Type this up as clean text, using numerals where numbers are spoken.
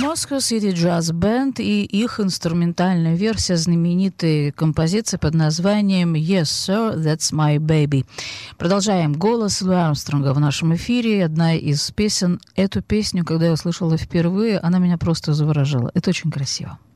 Moscow City Jazz Band и их инструментальная версия знаменитой композиции под названием «Yes, Sir, That's My Baby». Продолжаем. Голос Луи Армстронга в нашем эфире. Одна из песен. Эту песню, когда я услышала впервые, она меня просто заворожила. Это очень красиво.